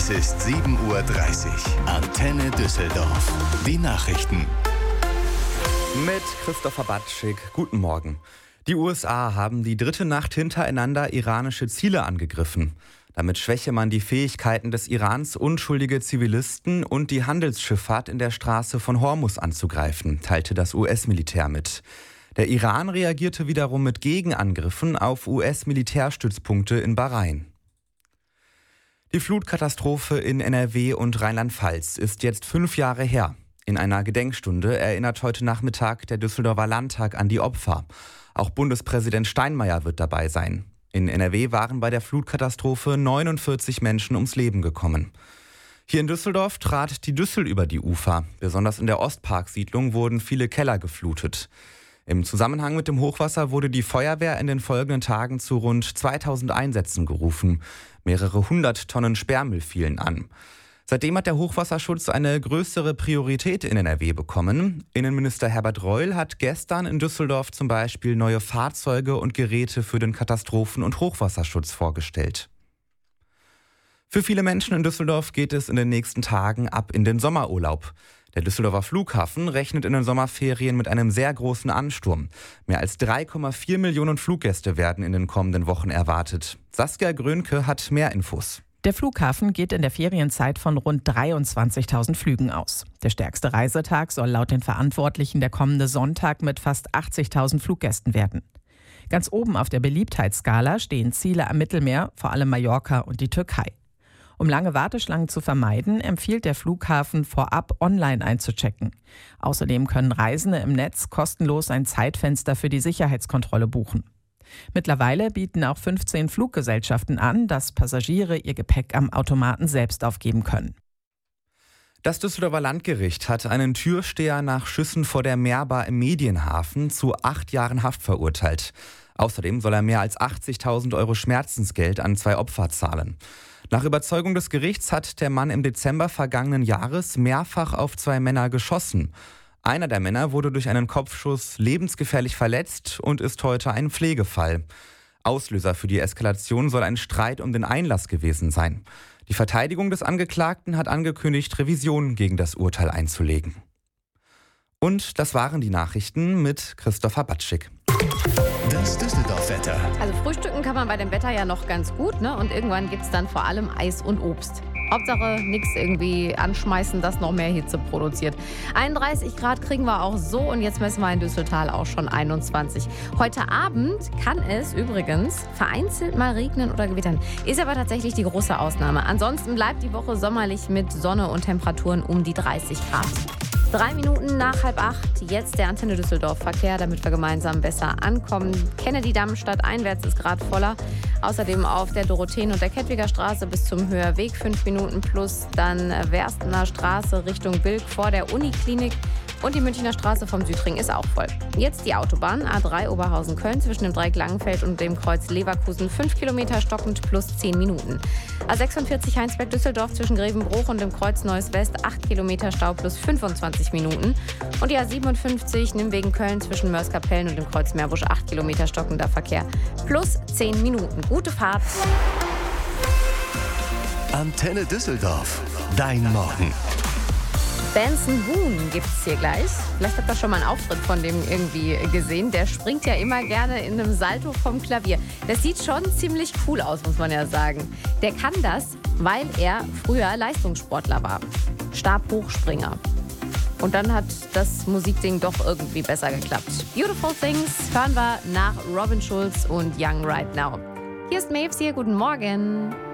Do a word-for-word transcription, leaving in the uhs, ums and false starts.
Es ist sieben Uhr dreißig. Antenne Düsseldorf. Die Nachrichten. Mit Christopher Batschik. Guten Morgen. Die U S A haben die dritte Nacht hintereinander iranische Ziele angegriffen. Damit schwäche man die Fähigkeiten des Irans, unschuldige Zivilisten und die Handelsschifffahrt in der Straße von Hormuz anzugreifen, teilte das U S-Militär mit. Der Iran reagierte wiederum mit Gegenangriffen auf U S-Militärstützpunkte in Bahrain. Die Flutkatastrophe in N R W und Rheinland-Pfalz ist jetzt fünf Jahre her. In einer Gedenkstunde erinnert heute Nachmittag der Düsseldorfer Landtag an die Opfer. Auch Bundespräsident Steinmeier wird dabei sein. In N R W waren bei der Flutkatastrophe neunundvierzig Menschen ums Leben gekommen. Hier in Düsseldorf trat die Düssel über die Ufer. Besonders in der Ostparksiedlung wurden viele Keller geflutet. Im Zusammenhang mit dem Hochwasser wurde die Feuerwehr in den folgenden Tagen zu rund zweitausend Einsätzen gerufen. Mehrere hundert Tonnen Sperrmüll fielen an. Seitdem hat der Hochwasserschutz eine größere Priorität in N R W bekommen. Innenminister Herbert Reul hat gestern in Düsseldorf zum Beispiel neue Fahrzeuge und Geräte für den Katastrophen- und Hochwasserschutz vorgestellt. Für viele Menschen in Düsseldorf geht es in den nächsten Tagen ab in den Sommerurlaub. Der Düsseldorfer Flughafen rechnet in den Sommerferien mit einem sehr großen Ansturm. Mehr als drei Komma vier Millionen Fluggäste werden in den kommenden Wochen erwartet. Saskia Grönke hat mehr Infos. Der Flughafen geht in der Ferienzeit von rund dreiundzwanzigtausend Flügen aus. Der stärkste Reisetag soll laut den Verantwortlichen der kommende Sonntag mit fast achtzigtausend Fluggästen werden. Ganz oben auf der Beliebtheitsskala stehen Ziele am Mittelmeer, vor allem Mallorca und die Türkei. Um lange Warteschlangen zu vermeiden, empfiehlt der Flughafen vorab online einzuchecken. Außerdem können Reisende im Netz kostenlos ein Zeitfenster für die Sicherheitskontrolle buchen. Mittlerweile bieten auch fünfzehn Fluggesellschaften an, dass Passagiere ihr Gepäck am Automaten selbst aufgeben können. Das Düsseldorfer Landgericht hat einen Türsteher nach Schüssen vor der Meerbar im Medienhafen zu acht Jahren Haft verurteilt. Außerdem soll er mehr als achtzigtausend Euro Schmerzensgeld an zwei Opfer zahlen. Nach Überzeugung des Gerichts hat der Mann im Dezember vergangenen Jahres mehrfach auf zwei Männer geschossen. Einer der Männer wurde durch einen Kopfschuss lebensgefährlich verletzt und ist heute ein Pflegefall. Auslöser für die Eskalation soll ein Streit um den Einlass gewesen sein. Die Verteidigung des Angeklagten hat angekündigt, Revision gegen das Urteil einzulegen. Und das waren die Nachrichten mit Christopher Batschik. Das Düsseldorf-Wetter. Also frühstücken kann man bei dem Wetter ja noch ganz gut, ne? Und irgendwann gibt es dann vor allem Eis und Obst. Hauptsache nichts irgendwie anschmeißen, das noch mehr Hitze produziert. einunddreißig Grad kriegen wir auch so und jetzt messen wir in Düsseltal auch schon einundzwanzig. Heute Abend kann es übrigens vereinzelt mal regnen oder gewittern. Ist aber tatsächlich die große Ausnahme. Ansonsten bleibt die Woche sommerlich mit Sonne und Temperaturen um die dreißig Grad. Drei Minuten nach halb acht, jetzt der Antenne Düsseldorf Verkehr, damit wir gemeinsam besser ankommen. Kennedy-Damm stadteinwärts ist gerade voller. Außerdem auf der Dorotheen- und der Kettwiger Straße bis zum Höherweg fünf Minuten plus. Dann Werstener Straße Richtung Bilk vor der Uniklinik. Und die Münchner Straße vom Südring ist auch voll. Jetzt die Autobahn A drei Oberhausen-Köln zwischen dem Dreieck Langenfeld und dem Kreuz Leverkusen. fünf Kilometer stockend plus zehn Minuten. A sechsundvierzig Heinsberg-Düsseldorf zwischen Grevenbruch und dem Kreuz Neues West. acht Kilometer Stau plus fünfundzwanzig Minuten. Und die A siebenundfünfzig Nimwegen-Köln zwischen Mörs-Kapellen und dem Kreuz Meerbusch. acht Kilometer stockender Verkehr plus zehn Minuten. Gute Fahrt. Antenne Düsseldorf. Dein Morgen. Benson Boone gibt es hier gleich. Vielleicht habt ihr schon mal einen Auftritt von dem irgendwie gesehen. Der springt ja immer gerne in einem Salto vom Klavier. Das sieht schon ziemlich cool aus, muss man ja sagen. Der kann das, weil er früher Leistungssportler war. Stabhochspringer. Und dann hat das Musikding doch irgendwie besser geklappt. Beautiful Things hören wir nach Robin Schulz und Young Right Now. Hier ist Maves hier, guten Morgen.